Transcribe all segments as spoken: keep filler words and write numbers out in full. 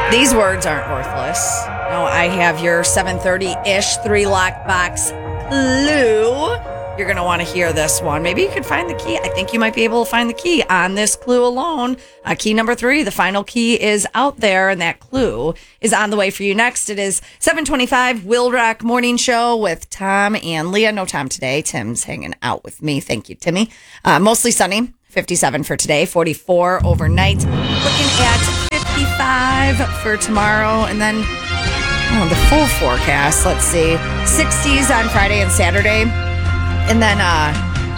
These words aren't worthless. No, I have your seven thirty-ish three lockbox clue. You're going to want to hear this one. Maybe you could find the key. I think you might be able to find the key on this clue alone. Uh, key number three, the final key is out there, and that clue is on the way for you next. It is seven twenty-five, Will Rock Morning Show with Tom and Leah. No Tom today. Tim's hanging out with me. Thank you, Timmy. Uh, mostly sunny, fifty-seven for today, forty-four overnight. Looking at fifty-five for tomorrow, and then oh, the full forecast. Let's see. sixties on Friday and Saturday. And then uh,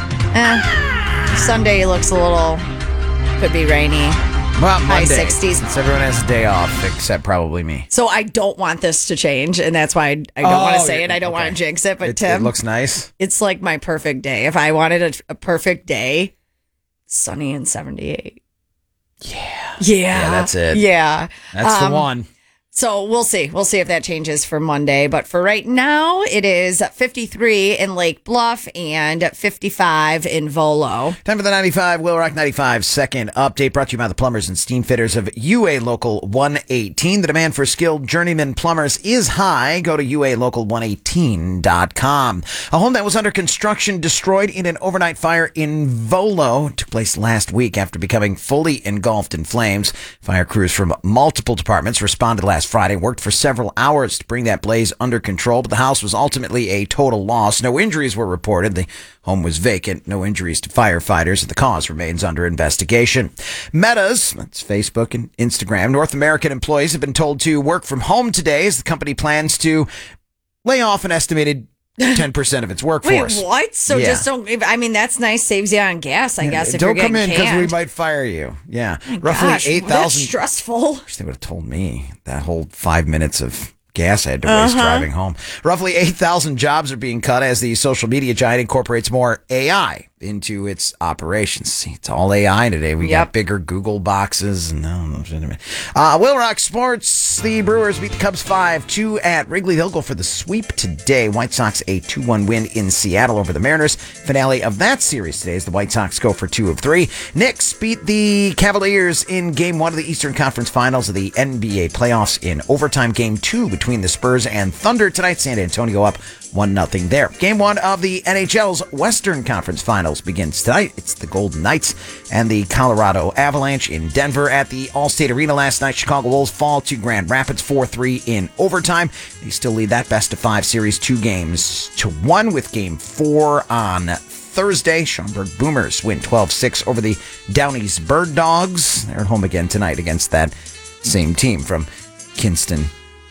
eh, Sunday looks a little, could be rainy. Well, high Monday, sixties. since everyone has a day off, except probably me. So I don't want this to change, and that's why I, I don't oh, want to say it. I don't okay. want to jinx it, but it, Tim. It looks nice. It's like my perfect day. If I wanted a, a perfect day, sunny and seventy-eight. Yeah. Yeah. Yeah, that's it. Yeah. That's Um, the one. So we'll see. We'll see if that changes for Monday. But for right now, it is fifty-three in Lake Bluff and fifty-five in Volo. Time for the ninety-five, Will Rock ninety-five second update, brought to you by the plumbers and steam fitters of U A Local one eighteen. The demand for skilled journeyman plumbers is high. Go to U A local one eighteen dot com. A home that was under construction destroyed in an overnight fire in Volo took place last week after becoming fully engulfed in flames. Fire crews from multiple departments responded last Friday, worked for several hours to bring that blaze under control, but the house was ultimately a total loss. No injuries were reported. The home was vacant. No injuries to firefighters. The cause remains under investigation. Meta's, that's Facebook and Instagram, North American employees have been told to work from home today as the company plans to lay off an estimated ten percent of its workforce. Wait, what? So Yeah. just don't, I mean, that's nice. Saves you on gas, I guess, if Don't you're come in getting because we canned. might fire you. Yeah. Oh my Roughly gosh, eight that's thousand. stressful. Wish they would have told me that whole five minutes of gas I had to waste Uh-huh. driving home. Roughly eight thousand jobs are being cut as the social media giant incorporates more A I into its operations. See, it's all A I today. We Yep. got bigger Google boxes. And no, uh, Will Rock Sports. The Brewers beat the Cubs five two at Wrigley. They'll go for the sweep today. White Sox a two one win in Seattle over the Mariners. Finale of that series today as the White Sox go for two of three. Knicks beat the Cavaliers in game one of the Eastern Conference Finals of the N B A playoffs in overtime. Game two between the Spurs and Thunder tonight. San Antonio up one nothing there. Game one of the N H L's Western Conference Finals begins tonight. It's the Golden Knights and the Colorado Avalanche in Denver at the Allstate Arena last night. Chicago Wolves fall to Grand Rapids four three in overtime. They still lead that best of five series two games to one with game four on Thursday. Schaumburg Boomers win twelve six over the Downey's Bird Dogs. They're at home again tonight against that same team from Kinston,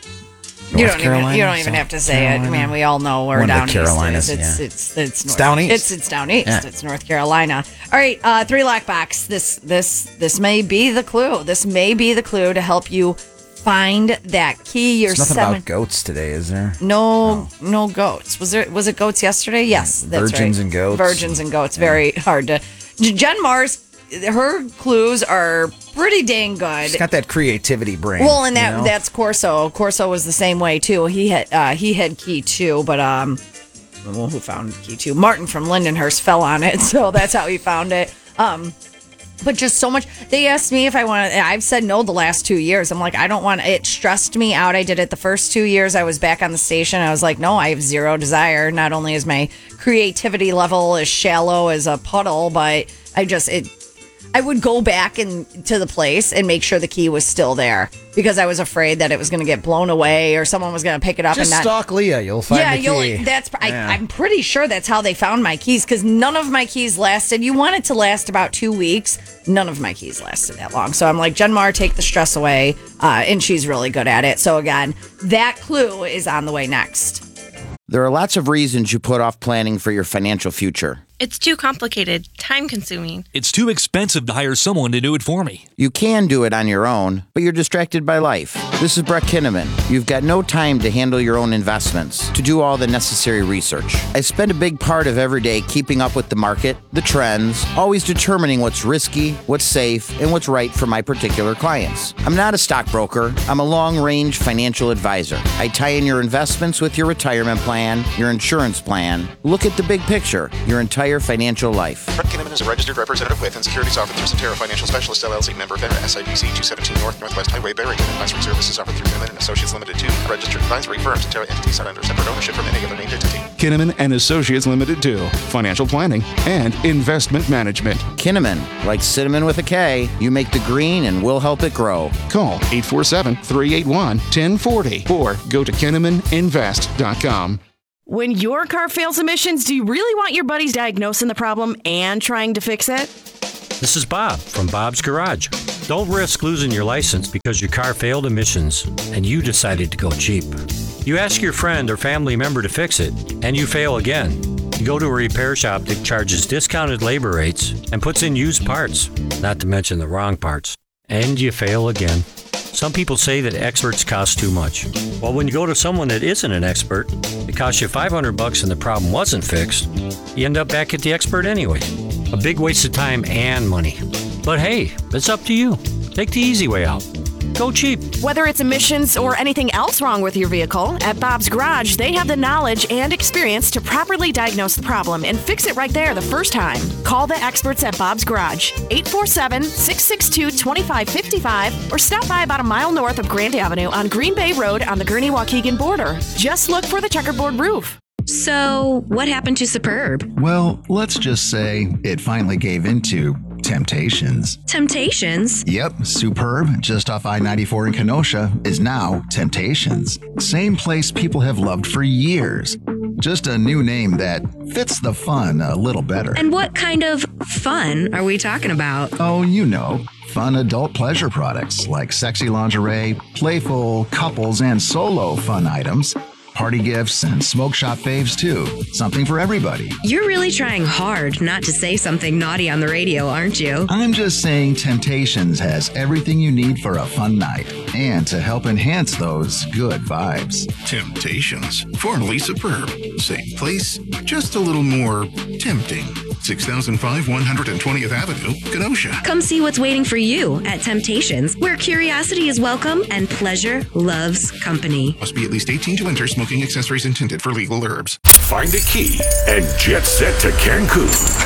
You North don't Carolina, even you don't even South have to say Carolina. it, man. We all know where One of down the east Carolinas, is. It's yeah. it's it's, It's north, down east. It's it's down east. Yeah. It's North Carolina. All right, uh, three lock box. This this this may be the clue. This may be the clue to help you find that key. Your There's nothing seven. about goats today, is there? No, no goats. Was there? Was it goats yesterday? Yes, that's Virgins right. and goats. Virgins and goats. Very hard to. Jen Mars, her clues are pretty dang good. She's got that creativity brain. Well, and that you know? that's Corso. Corso was the same way too. He had uh, he had key two, but um, well, who found key two? Martin from Lindenhurst fell on it, so that's how he found it. Um, but just so much. They asked me if I wanted. I've said no the last two years. I'm like, I don't want. It stressed me out. I did it the first two years. I was back on the station. I was like, no, I have zero desire. Not only is my creativity level as shallow as a puddle, but I just it. I would go back and to the place and make sure the key was still there because I was afraid that it was going to get blown away or someone was going to pick it up Just and not. stalk Leah. You'll find Yeah, the you'll. key. That's. Yeah. I, I'm pretty sure that's how they found my keys because none of my keys lasted. You want it to last about two weeks. None of my keys lasted that long. So I'm like, Jen Mar, take the stress away, uh, and she's really good at it. So again, that clue is on the way next. There are lots of reasons you put off planning for your financial future. It's too complicated, time-consuming. It's too expensive to hire someone to do it for me. You can do it on your own, but you're distracted by life. This is Brett Kinnaman. You've got no time to handle your own investments, to do all the necessary research. I spend a big part of every day keeping up with the market, the trends, always determining what's risky, what's safe, and what's right for my particular clients. I'm not a stockbroker. I'm a long-range financial advisor. I tie in your investments with your retirement plan, your insurance plan. Look at the big picture, your entire entire financial life. Brett Kinnaman is a registered representative with and securities offered through Centera Financial Specialist L L C, member FINRA, S I B C two seventeen North Northwest Highway, Barrington. Advisory services offered through Kinnaman and Associates Limited two, a registered advisory firm. Centera entities not under separate ownership from any other named entity. Kinnaman and Associates Limited two, financial planning and investment management. Kinnaman, like cinnamon with a K, you make the green and we'll help it grow. Call eight four seven, three eight one, one zero four zero or go to kinnaman invest dot com. When your car fails emissions, do you really want your buddies diagnosing the problem and trying to fix it? This is Bob from Bob's Garage. Don't risk losing your license because your car failed emissions and you decided to go cheap. You ask your friend or family member to fix it, and you fail again. You go to a repair shop that charges discounted labor rates and puts in used parts, not to mention the wrong parts, and you fail again. Some people say that experts cost too much. Well, when you go to someone that isn't an expert, it costs you five hundred bucks and the problem wasn't fixed, you end up back at the expert anyway. A big waste of time and money. But hey, it's up to you. Take the easy way out. Go cheap. Whether it's emissions or anything else wrong with your vehicle, at Bob's Garage, they have the knowledge and experience to properly diagnose the problem and fix it right there the first time. Call the experts at Bob's Garage, eight four seven, six six two, two five five five, or stop by about a mile north of Grand Avenue on Green Bay Road on the Gurnee-Waukegan border. Just look for the checkerboard roof. So, what happened to Superb? Well, let's just say it finally gave into Temptations. Temptations? Yep, Superb, just off I ninety-four in Kenosha, is now Temptations. Same place people have loved for years. Just a new name that fits the fun a little better. And what kind of fun are we talking about? Oh, you know, fun adult pleasure products like sexy lingerie, playful couples and solo fun items, party gifts, and smoke shop faves too. Something for everybody. You're really trying hard not to say something naughty on the radio, aren't you? I'm just saying Temptations has everything you need for a fun night and to help enhance those good vibes. Temptations, formerly Superb. Same place, just a little more tempting. six thousand five, one hundred twentieth Avenue, Kenosha. Come see what's waiting for you at Temptations, where curiosity is welcome and pleasure loves company. Must be at least eighteen to enter. Smoking accessories intended for legal herbs. Find a key and jet set to Cancun.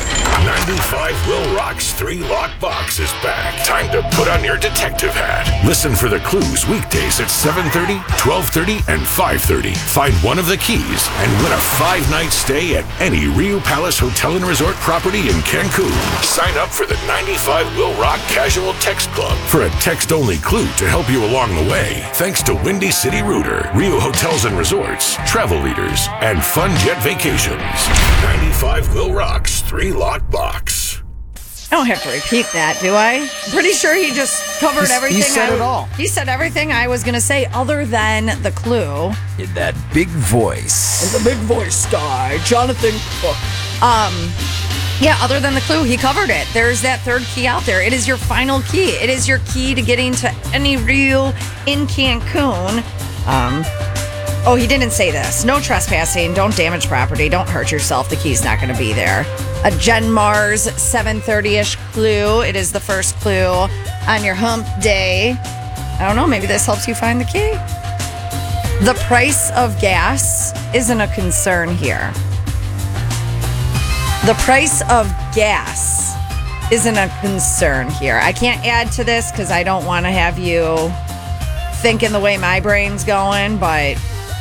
ninety-five Will Rock's three-lock box is back. Time to put on your detective hat. Listen for the clues weekdays at seven thirty, twelve thirty, and five thirty. Find one of the keys and win a five-night stay at any Rio Palace Hotel and Resort property in Cancun. Sign up for the ninety-five Will Rock Casual Text Club for a text-only clue to help you along the way. Thanks to Windy City Rooter, Rio Hotels and Resorts, Travel Leaders, and Fun Jet Vacations. ninety-five Will Rock's three-lock box. I don't have to repeat that, do I? I'm pretty sure he just covered He's, everything. He said I, it all. He said everything I was going to say other than the clue. In that big voice. And the big voice guy, Jonathan Cook. Um, yeah, other than the clue, he covered it. There's that third key out there. It is your final key. It is your key to getting to any Rio in Cancun. Um... Oh, he didn't say this. No trespassing. Don't damage property. Don't hurt yourself. The key's not going to be there. A Jen Mars seven thirty-ish clue. It is the first clue on your hump day. I don't know. Maybe this helps you find the key. The price of gas isn't a concern here. The price of gas isn't a concern here. I can't add to this because I don't want to have you thinking the way my brain's going, but...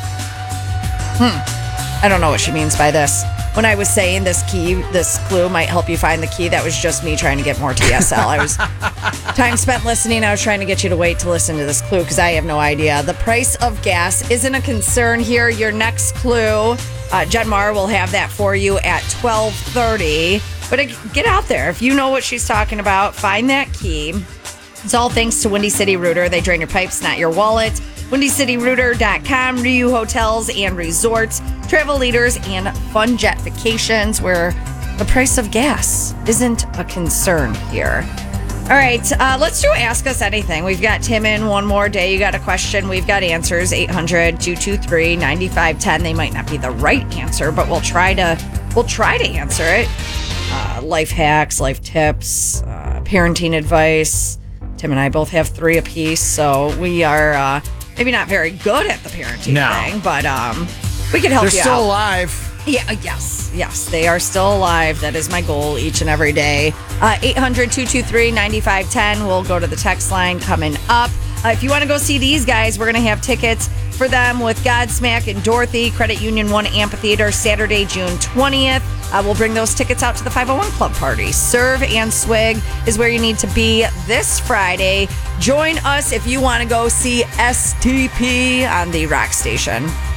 Hmm. I don't know what she means by this. When I was saying this key, this clue might help you find the key, that was just me trying to get more T S L. I was time spent listening. I was trying to get you to wait to listen to this clue because I have no idea. The price of gas isn't a concern here. Your next clue, uh, Jen Mar will have that for you at twelve thirty. But uh, get out there. If you know what she's talking about, find that key. It's all thanks to Windy City Rooter. They drain your pipes, not your wallet. windy city rooter dot com, Rio Hotels and Resorts, Travel Leaders, and Fun Jet Vacations, where the price of gas isn't a concern here. All right, uh, let's do Ask Us Anything. We've got Tim in one more day. You got a question, we've got answers. eight hundred, two two three, nine five one zero. They might not be the right answer, but we'll try to we'll try to answer it. Uh, life hacks, life tips, uh, parenting advice. Tim and I both have three apiece, so we are uh, maybe not very good at the parenting no. thing, but um, we can help They're you still out. alive. Yeah, yes, yes. They are still alive. That is my goal each and every day. Uh, eight hundred, two two three, nine five one zero. We'll go to the text line coming up. Uh, if you want to go see these guys, we're going to have tickets for them with Godsmack and Dorothy, Credit Union one Amphitheater, Saturday, June twentieth. Uh, we'll bring those tickets out to the five oh one Club Party. Serve and Swig is where you need to be this Friday. Join us if you want to go see S T P on the Rock Station.